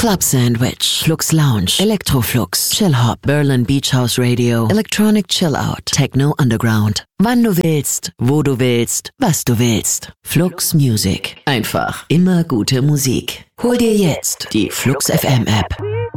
Club Sandwich, Flux Lounge, Electroflux, Chill Hop, Berlin Beach House Radio, Electronic Chill Out, Techno Underground. Wann du willst, wo du willst, was du willst. Flux Music. Einfach immer gute Musik. Hol dir jetzt die Flux FM App.